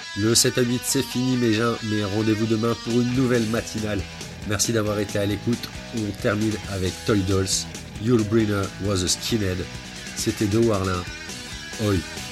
Le 7 à 8 c'est fini mais rendez-vous demain pour une nouvelle matinale. Merci d'avoir été à l'écoute. On termine avec Toy Dolls. Yul Brynner was a skinhead. C'était De Warlin. Oi.